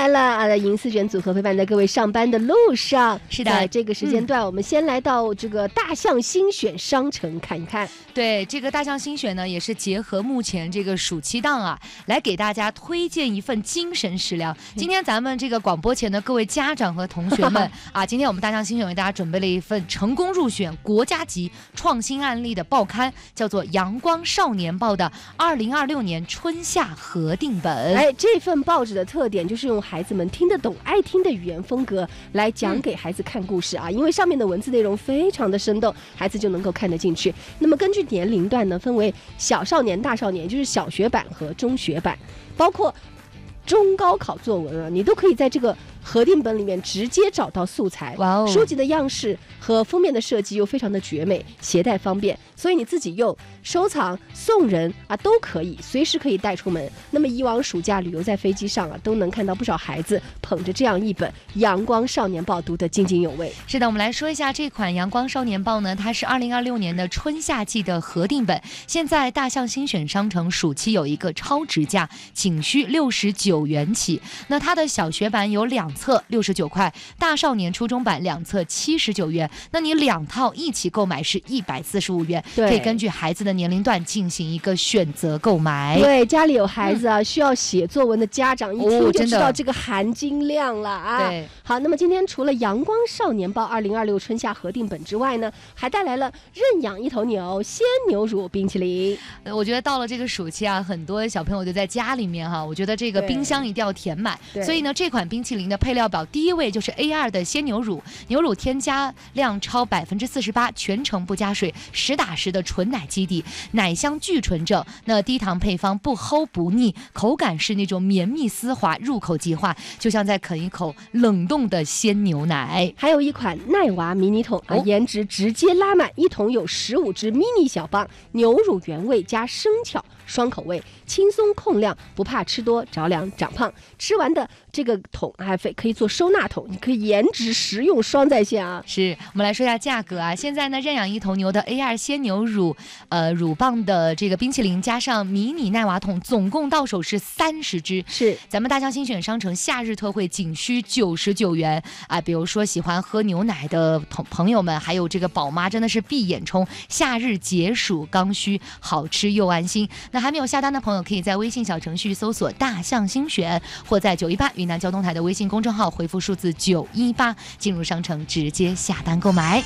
来了银丝卷组合陪伴在各位上班的路上。 是的， 在这个时间段，我们先来到这个大象新选商城看一看。 对，这个大象新选呢，也是结合目前这个暑期档啊，来给大家推荐一份精神食粮。今天咱们这个广播前的各位家长和同学们啊，今天我们大象新选为大家准备了一份成功入选国家级创新案例的报刊，叫做《阳光少年报》的2026年春夏合订本。 这份报纸的特点就是用孩子们听得懂、爱听的语言风格来讲给孩子看故事啊，因为上面的文字内容非常的生动，孩子就能够看得进去。那么根据年龄段呢，分为小少年、大少年，就是小学版和中学版，包括中高考作文啊，你都可以在这个合订本里面直接找到素材。 哇哦！ 书籍的样式和封面的设计又非常的绝美，携带方便，所以你自己用、收藏、送人啊都可以，随时可以带出门。那么以往暑假旅游在飞机上啊，都能看到不少孩子捧着这样一本《阳光少年报》读得津津有味。 是的，我们来说一下这款《阳光少年报》呢，它是2026年的春夏季的合订本。现在大象新选商城暑期有一个超值价，仅需69元起。那它的小学版有2册69块，大少年初中版2册79元。那你2套一起购买是145元，可以根据孩子的年龄段进行一个选择购买。 对，家里有孩子啊，需要写作文的家长一听就知道这个含金量了啊。 对， 好，那么今天除了《阳光少年报》2026春夏合订本之外呢，还带来了认养一头牛鲜牛乳冰淇淋。 我觉得到了这个暑期啊，很多小朋友就在家里面哈，我觉得这个冰箱一定要填满。所以呢，这款冰淇淋的配料表第一位就是 A2 的鲜牛乳，牛乳添加量超48%，全程不加水，实打实的纯奶基底，奶香巨纯正。那低糖配方不齁不腻，口感是那种绵密丝滑，入口即化，就像在啃一口冷冻的鲜牛奶。 还有一款奈娃迷你桶啊，颜值直接拉满，一桶有15支迷你小棒，牛乳原味加生巧，双口味，轻松控量，不怕吃多着凉长胖。吃完的这个桶还可以做收纳桶，你可以颜值实用双在线啊。 是，我们来说一下价格啊。现在呢，认养一头牛的 A2 鲜牛乳乳棒的这个冰淇淋加上迷你奈娃桶，总共到手是30支。 是， 咱们大象新选商城夏日特惠仅需99元啊。比如说喜欢喝牛奶的朋友们，还有这个宝妈，真的是闭眼冲，夏日解暑刚需，好吃又安心。那还没有下单的朋友，可以在微信小程序搜索大象新选，或在918云南交通台的微信公众号回复数字918，进入商城直接下单购买。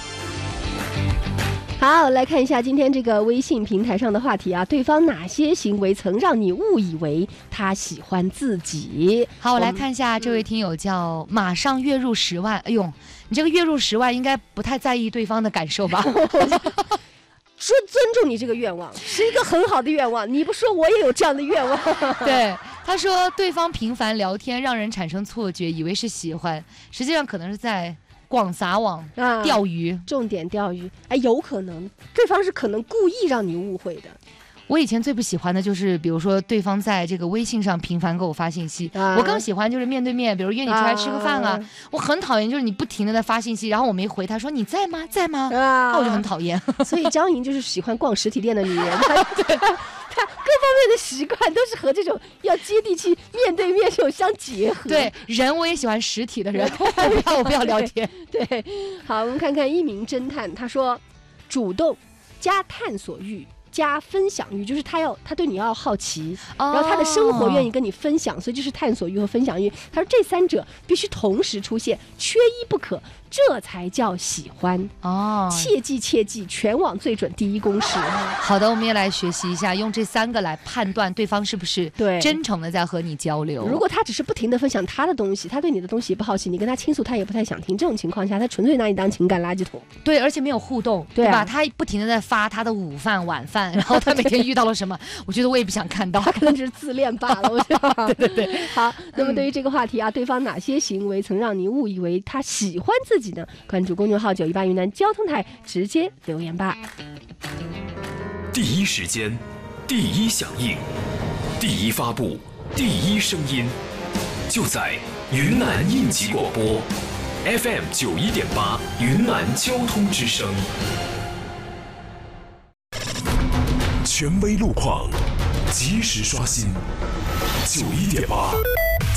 好，来看一下今天这个微信平台上的话题啊，对方哪些行为曾让你误以为他喜欢自己？ 好，我来看一下这位听友叫马上月入10万。哎呦，你这个月入10万应该不太在意对方的感受吧？ 说尊重你这个愿望是一个很好的愿望，你不说我也有这样的愿望。 对，他说对方频繁聊天让人产生错觉，以为是喜欢，实际上可能是在广撒网钓鱼， 重点钓鱼。有可能对方是可能故意让你误会的。 我以前最不喜欢的就是，比如说对方在这个微信上频繁给我发信息，我更喜欢就是面对面，比如约你出来吃个饭啊，我很讨厌就是你不停的在发信息，然后我没回，他说你在吗？在吗？那我就很讨厌。 所以张莹就是喜欢逛实体店的女人，她各方面的习惯都是和这种要接地气、面对面这种相结合。 对，人我也喜欢实体的人，我不要聊天。 对，好，我们看看一名侦探，他说主动加探索欲加分享欲，就是他对你要好奇，然后他的生活愿意跟你分享，所以就是探索欲和分享欲。他说这3者必须同时出现，缺一不可，这才叫喜欢哦！切记切记，全网最准第一公式。 好的，我们也来学习一下，用这3个来判断对方是不是真诚的在和你交流。 如果他只是不停的分享他的东西，他对你的东西也不好奇，你跟他倾诉他也不太想听，这种情况下他纯粹拿你当情感垃圾桶。 对，而且没有互动，对吧？他不停的在发他的午饭晚饭，然后他每天遇到了什么，我觉得我也不想看到， 他可能只是自恋罢了。我觉得对。 好，那么对于这个话题啊，对方哪些行为曾让你误以为他喜欢自己呢？关注公众号918云南交通台，直接留言吧。 第一时间，第一响应，第一发布，第一声音，就在云南应急广播 FM 91.8云南交通之声。权威路况，及时刷新。91.8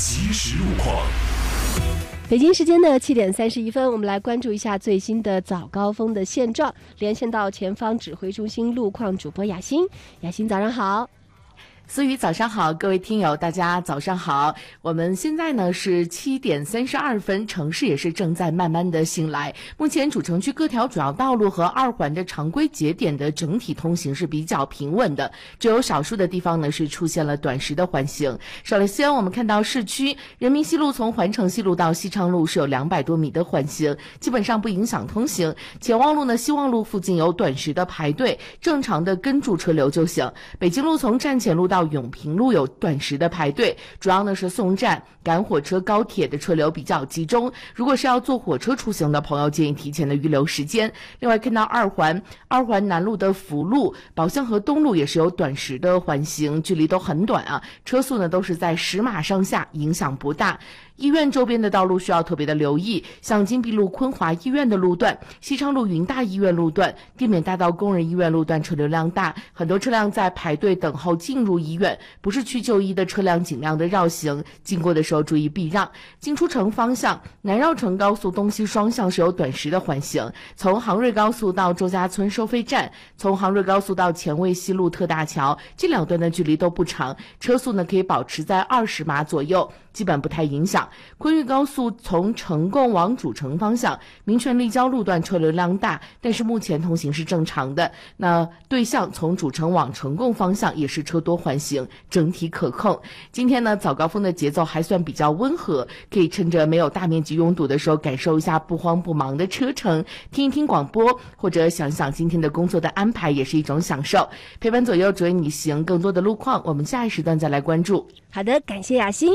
即时路况。 北京时间的7点31分，我们来关注一下最新的早高峰的现状。连线到前方指挥中心路况主播雅欣，雅欣早上好。 思雨早上好，各位听友大家早上好。我们现在呢是7点32分，城市也是正在慢慢的醒来。目前主城区各条主要道路和2环的常规节点的整体通行是比较平稳的，只有少数的地方呢是出现了短时的缓行。首先我们看到市区人民西路从环城西路到西昌路是有200多米的缓行，基本上不影响通行。前望路呢西望路附近有短时的排队，正常的跟住车流就行。北京路从站前路到永平路有短时的排队，主要呢是送站、赶火车、高铁的车流比较集中。如果是要坐火车出行的朋友，建议提前的预留时间。另外看到2环南路的辅路、宝象河东路也是有短时的缓行，距离都很短啊，车速呢都是在10码上下，影响不大。医院周边的道路需要特别的留意，像金碧路昆华医院的路段、西昌路云大医院路段、地免大道工人医院路段车流量大，很多车辆在排队等候进入医院，不是去就医的车辆尽量的绕行，经过的时候注意避让。进出城方向，南绕城高速东西双向是有短时的缓行，从杭瑞高速到周家村收费站，从杭瑞高速到前卫西路特大桥，这2段的距离都不长，车速呢可以保持在20码左右，基本不太影响。昆玉高速从成贡往主城方向，民权立交路段车流量大，但是目前通行是正常的。那对向从主城往成贡方向也是车多缓行，整体可控。今天呢早高峰的节奏还算比较温和，可以趁着没有大面积拥堵的时候感受一下不慌不忙的车程，听一听广播或者想想今天的工作的安排也是一种享受。陪伴左右指挥你行，更多的路况我们下一时段再来关注。 好的，感谢雅欣。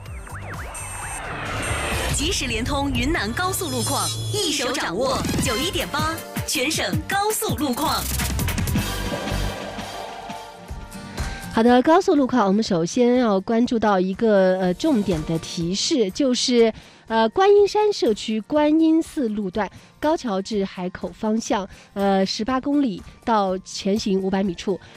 即时联通云南高速路况，一手掌握91.8全省高速路况。 好的，高速路况，我们首先要关注到一个重点的提示，就是观音山社区观音寺路段高桥至海口方向，18公里到前行500米处。